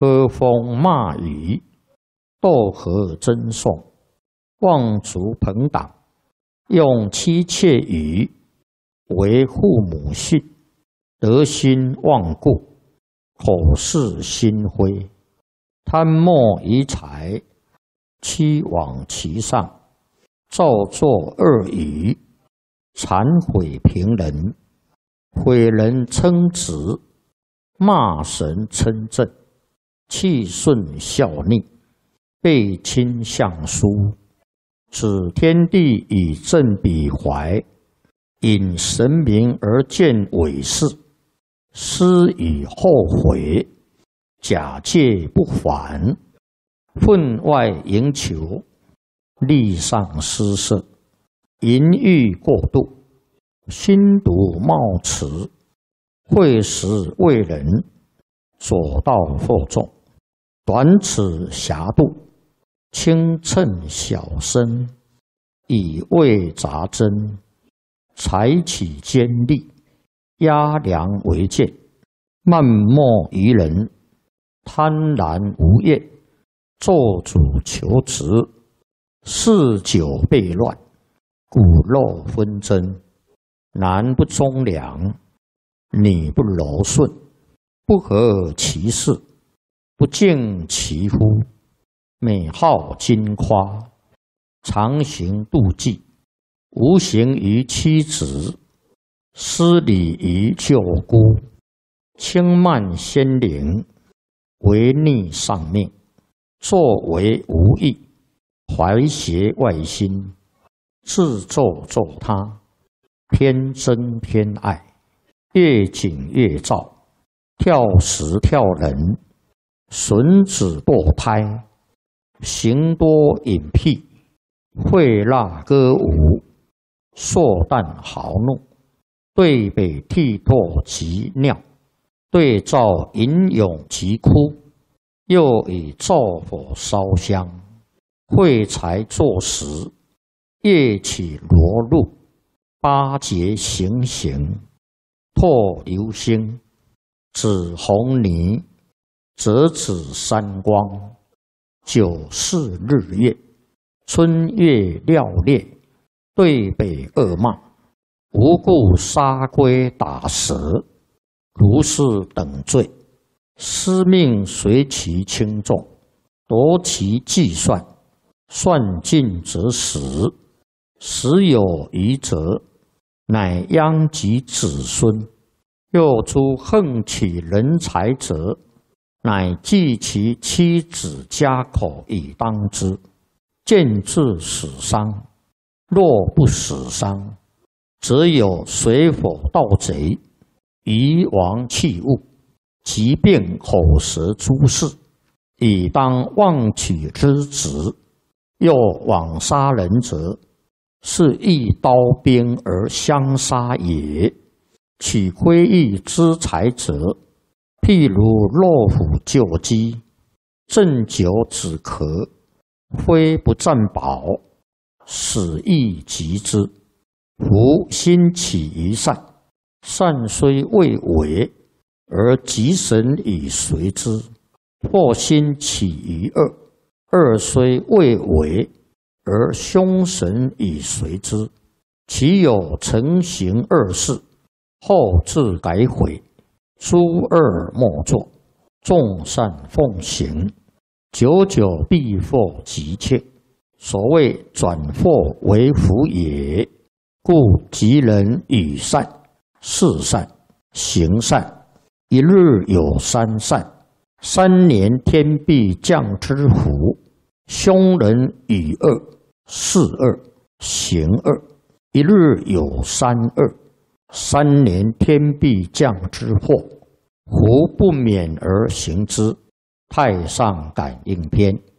喝风骂雨，斗和争讼，望族朋党，用妻妾语，为父母信，德心忘故，口是心非，贪墨遗财，欺罔其上，造作恶语，谄毁平人，毁人称直，骂神称正，气顺效逆，背亲相疏，指天地以正彼怀，引神明而见伪事，思以后悔，假借不还，分外营求，力上失色，淫欲过度，心毒冒迟，会时为人，左道惑众，短尺狭度，轻称小身，以为杂针，采取尖利，压梁为剑，漫莫于人，贪婪无厌，做主求职，嗜酒悖乱，骨肉纷争，男不忠良，女不柔顺，不合其事，不敬其夫，美好矜夸，常行妒忌，无形于妻子，失礼于舅姑，轻慢先灵，违逆上命，作为无益，怀邪外心，自咒咒他，偏憎偏爱，越紧越躁，跳时跳人，损子堕胎，行多隐僻，会蜡歌舞，硕诞豪怒，对北涕唾及尿，对照吟咏及哭，又以灶火烧香，会财作食，夜起罗露，八节行刑，唾流星，指红泥，折指三光，九四日月，春月料烈，对北恶骂，无故杀龟打蛇，如是等罪，司命随其轻重，夺其计算，算尽则死，死有余则，乃殃及子孙。又诸横取人财者，乃计其妻子家口以当之，见至死伤。若不死伤，则有水火盗贼，夷王器物，疾病口舌诸事，以当妄取之职。又枉杀人者，是一刀兵而相杀也。取窥益之财者，譬如落虎救鸡，鸩酒止咳，非不占宝，死亦及之。夫心起于善，善虽未为，而吉神以随之；或心起于恶，恶虽未为，而凶神以随之。其有成行恶事，后自改悔，诸恶莫作，众善奉行，久久必获吉切。所谓转祸为福也。故吉人与善、事善、行善，一日有三善，3年天必降之福。凶人与恶、事恶、行恶，一日有3恶，3年天必降之祸，胡不免而行之。太上感应篇。